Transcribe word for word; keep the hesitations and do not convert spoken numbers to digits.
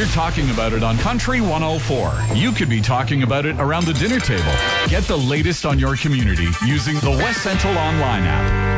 We're talking about it on Country one oh four. You could be talking about it around the dinner table. Get the latest on your community using the West Central Online app.